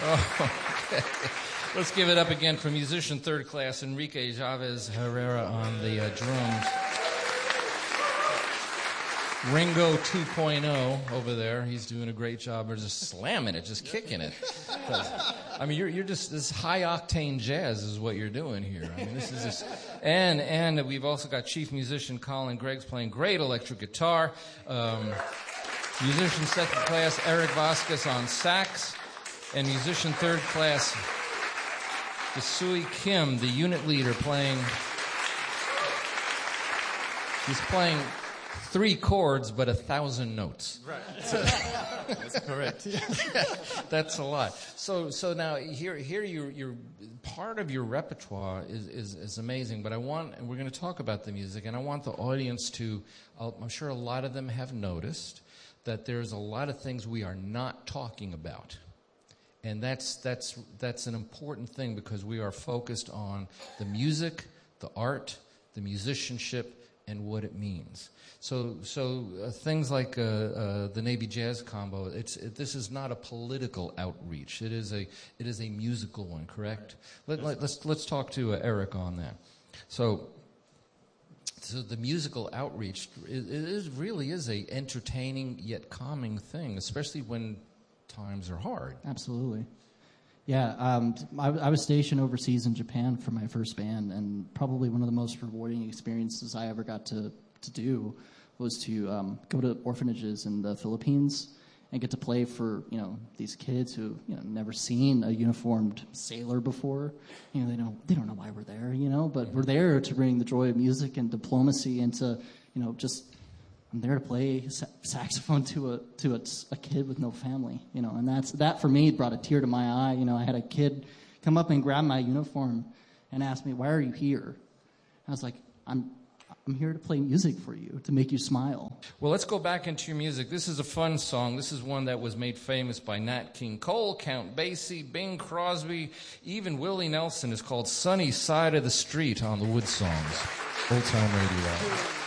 Oh, okay. Let's give it up again for musician third class Enrique Chavez Herrera on the drums. Ringo 2.0 over there. He's doing a great job. Or just slamming it, just kicking it. I mean, you're just, this high octane jazz is what you're doing here. I mean, this is just, and we've also got chief musician Colin Greggs playing great electric guitar. Musician second class Eric Vasquez on sax, and musician third class Desui Kim, the unit leader, he's playing 3 chords, but 1,000 notes. Right. That's correct. That's a lot. So now here you're part of your repertoire is amazing. But and we're going to talk about the music, and I want the audience to. I'm sure a lot of them have noticed that there's a lot of things we are not talking about. And that's an important thing because we are focused on the music, the art, the musicianship, and what it means. So things like the Navy Jazz Combo. This is not a political outreach. It is a musical one. Correct? Let's talk to Eric on that. So the musical outreach really is a entertaining yet calming thing, especially when times are hard. Absolutely. Yeah, I was stationed overseas in Japan for my first band, and probably one of the most rewarding experiences I ever got to do was to go to orphanages in the Philippines and get to play for these kids who never seen a uniformed sailor before. They don't know why we're there, but we're there to bring the joy of music and diplomacy and to I'm there to play saxophone to a kid with no family, and that for me brought a tear to my eye. I had a kid come up and grab my uniform and ask me, "Why are you here?" I was like, I'm here to play music for you, to make you smile. Well, let's go back into your music. This is a fun song. This is one that was made famous by Nat King Cole, Count Basie, Bing Crosby, even Willie Nelson. It's called Sunny Side of the Street on the Wood Songs. Old Time Radio.